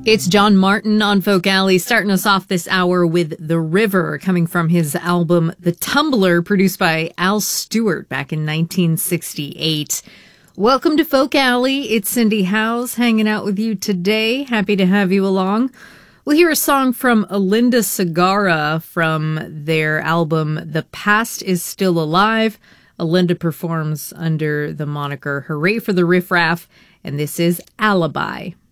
It's John Martin on Folk Alley, starting us off this hour with The River, coming from his album The Tumbler, produced by Al Stewart back in 1968. Welcome to Folk Alley. It's Cindy Howes hanging out with you today. Happy to have you along. We'll hear a song from Alinda Segarra from their album The Past Is Still Alive. Alinda performs under the moniker Hooray for the Riff Raff, and this is Alibi.